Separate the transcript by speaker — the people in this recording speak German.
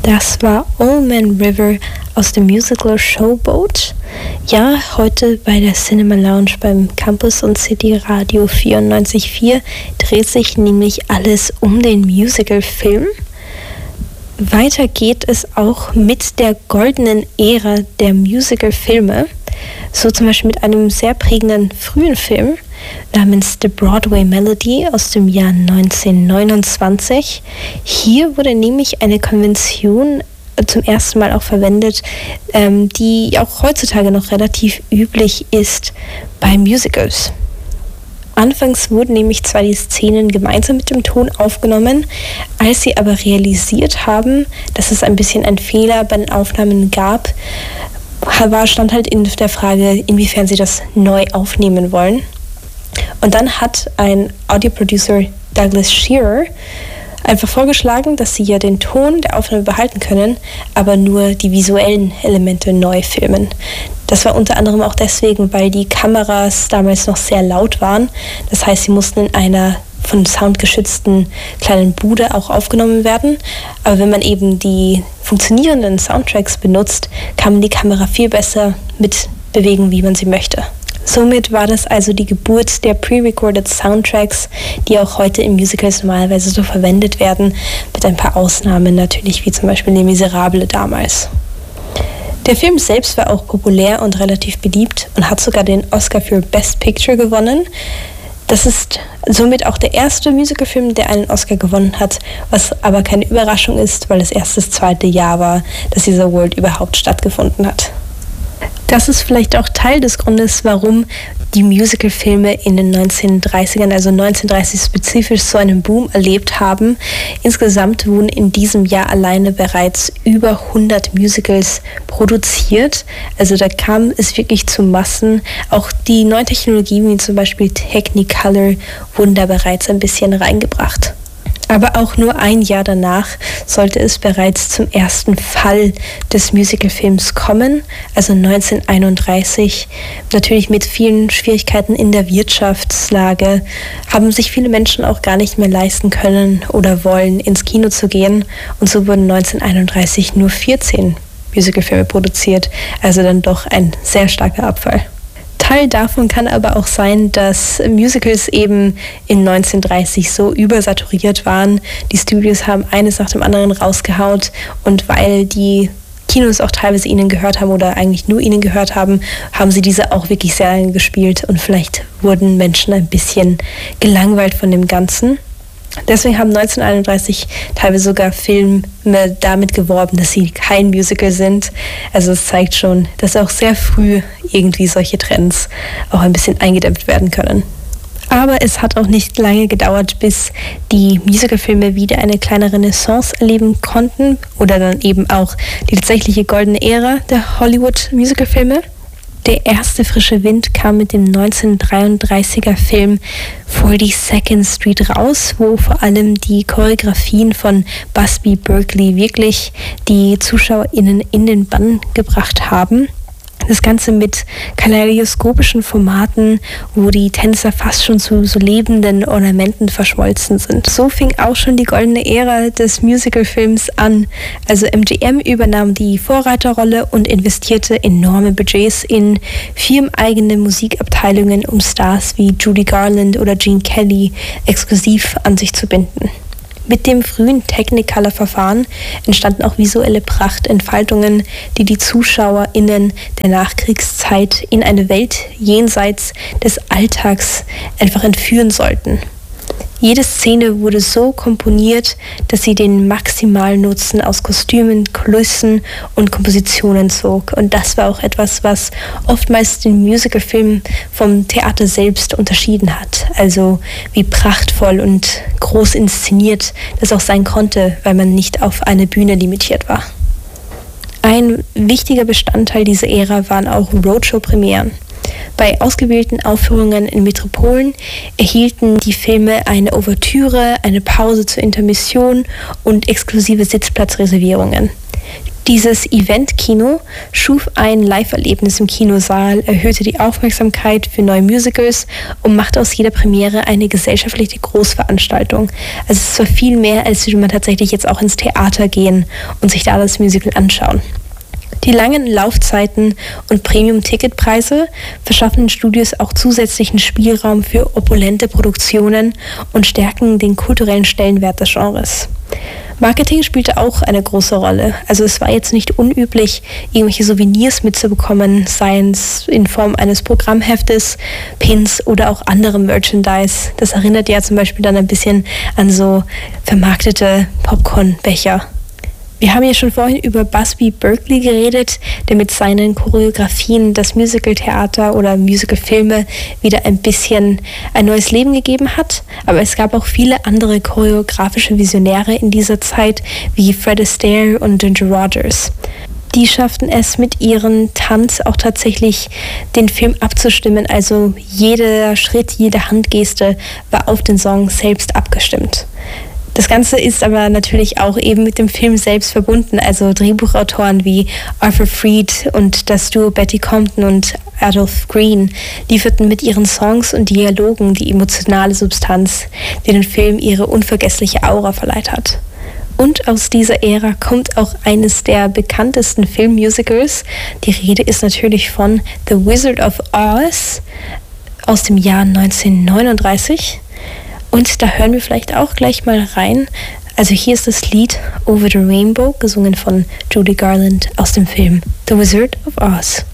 Speaker 1: Das war Old Man River aus dem Musical Showboat. Ja, heute bei der Cinema Lounge beim Campus und City Radio 94.4 dreht sich nämlich alles um den Musical-Film. Weiter geht es auch mit der goldenen Ära der Musical-Filme. So zum Beispiel mit einem sehr prägenden frühen Film namens The Broadway Melody aus dem Jahr 1929. Hier wurde nämlich eine Konvention zum ersten Mal auch verwendet, die auch heutzutage noch relativ üblich ist bei Musicals. Anfangs wurden nämlich zwar die Szenen gemeinsam mit dem Ton aufgenommen, als sie aber realisiert haben, dass es ein bisschen einen Fehler bei den Aufnahmen gab, stand halt in der Frage, inwiefern sie das neu aufnehmen wollen. Und dann hat ein Audioproducer, Douglas Shearer, einfach vorgeschlagen, dass sie ja den Ton der Aufnahme behalten können, aber nur die visuellen Elemente neu filmen. Das war unter anderem auch deswegen, weil die Kameras damals noch sehr laut waren. Das heißt, sie mussten in einer von Sound geschützten kleinen Bude auch aufgenommen werden. Aber wenn man eben die funktionierenden Soundtracks benutzt, kann man die Kamera viel besser mitbewegen, wie man sie möchte. Somit war das also die Geburt der pre-recorded Soundtracks, die auch heute in Musicals normalerweise so verwendet werden, mit ein paar Ausnahmen natürlich, wie zum Beispiel Les Miserables damals. Der Film selbst war auch populär und relativ beliebt und hat sogar den Oscar für Best Picture gewonnen. Das ist somit auch der erste Musicalfilm, der einen Oscar gewonnen hat, was aber keine Überraschung ist, weil es erst das zweite Jahr war, dass dieser Award überhaupt stattgefunden hat. Das ist vielleicht auch Teil des Grundes, warum die Musicalfilme in den 1930ern, also 1930 spezifisch, so einen Boom erlebt haben. Insgesamt wurden in diesem Jahr alleine bereits über 100 Musicals produziert. Also da kam es wirklich zu Massen. Auch die neuen Technologien, wie zum Beispiel Technicolor, wurden da bereits ein bisschen reingebracht. Aber auch nur ein Jahr danach sollte es bereits zum ersten Fall des Musicalfilms kommen, also 1931. Natürlich mit vielen Schwierigkeiten in der Wirtschaftslage haben sich viele Menschen auch gar nicht mehr leisten können oder wollen, ins Kino zu gehen. Und so wurden 1931 nur 14 Musicalfilme produziert, also dann doch ein sehr starker Abfall. Teil davon kann aber auch sein, dass Musicals eben in 1930 so übersaturiert waren. Die Studios haben eines nach dem anderen rausgehaut und weil die Kinos auch teilweise ihnen gehört haben oder eigentlich nur ihnen gehört haben, haben sie diese auch wirklich sehr lange gespielt und vielleicht wurden Menschen ein bisschen gelangweilt von dem Ganzen. Deswegen haben 1931 teilweise sogar Filme damit geworben, dass sie kein Musical sind. Also es zeigt schon, dass auch sehr früh irgendwie solche Trends auch ein bisschen eingedämpft werden können. Aber es hat auch nicht lange gedauert, bis die Musicalfilme wieder eine kleine Renaissance erleben konnten oder dann eben auch die tatsächliche goldene Ära der Hollywood-Musicalfilme. Der erste frische Wind kam mit dem 1933er Film 42nd Street raus, wo vor allem die Choreografien von Busby Berkeley wirklich die ZuschauerInnen in den Bann gebracht haben. Das Ganze mit kaleidoskopischen Formaten, wo die Tänzer fast schon zu so lebenden Ornamenten verschmolzen sind. So fing auch schon die goldene Ära des Musicalfilms an. Also MGM übernahm die Vorreiterrolle und investierte enorme Budgets in firmeneigene Musikabteilungen, um Stars wie Judy Garland oder Gene Kelly exklusiv an sich zu binden. Mit dem frühen Technicolor-Verfahren entstanden auch visuelle Prachtentfaltungen, die die ZuschauerInnen der Nachkriegszeit in eine Welt jenseits des Alltags einfach entführen sollten. Jede Szene wurde so komponiert, dass sie den maximalen Nutzen aus Kostümen, Kulissen und Kompositionen zog. Und das war auch etwas, was oftmals den Musicalfilm vom Theater selbst unterschieden hat. Also wie prachtvoll und groß inszeniert das auch sein konnte, weil man nicht auf eine Bühne limitiert war. Ein wichtiger Bestandteil dieser Ära waren auch Roadshow-Premieren. Bei ausgewählten Aufführungen in Metropolen erhielten die Filme eine Ouvertüre, eine Pause zur Intermission und exklusive Sitzplatzreservierungen. Dieses Event-Kino schuf ein Live-Erlebnis im Kinosaal, erhöhte die Aufmerksamkeit für neue Musicals und machte aus jeder Premiere eine gesellschaftliche Großveranstaltung. Also es ist zwar viel mehr, als würde man tatsächlich jetzt auch ins Theater gehen und sich da das Musical anschauen. Die langen Laufzeiten und Premium-Ticketpreise verschaffen den Studios auch zusätzlichen Spielraum für opulente Produktionen und stärken den kulturellen Stellenwert des Genres. Marketing spielte auch eine große Rolle. Also es war jetzt nicht unüblich, irgendwelche Souvenirs mitzubekommen, seien es in Form eines Programmheftes, Pins oder auch anderem Merchandise. Das erinnert ja zum Beispiel dann ein bisschen an so vermarktete Popcornbecher. Wir haben ja schon vorhin über Busby Berkeley geredet, der mit seinen Choreografien das Musicaltheater oder Musicalfilme wieder ein bisschen ein neues Leben gegeben hat. Aber es gab auch viele andere choreografische Visionäre in dieser Zeit, wie Fred Astaire und Ginger Rogers. Die schafften es mit ihrem Tanz auch tatsächlich den Film abzustimmen, also jeder Schritt, jede Handgeste war auf den Song selbst abgestimmt. Das Ganze ist aber natürlich auch eben mit dem Film selbst verbunden, also Drehbuchautoren wie Arthur Freed und das Duo Betty Compton und Adolph Green lieferten mit ihren Songs und Dialogen die emotionale Substanz, die den Film ihre unvergessliche Aura verleiht hat. Und aus dieser Ära kommt auch eines der bekanntesten Filmmusicals. Die Rede ist natürlich von The Wizard of Oz aus dem Jahr 1939. Und da hören wir vielleicht auch gleich mal rein. Also hier ist das Lied Over the Rainbow, gesungen von Judy Garland aus dem Film The Wizard of Oz.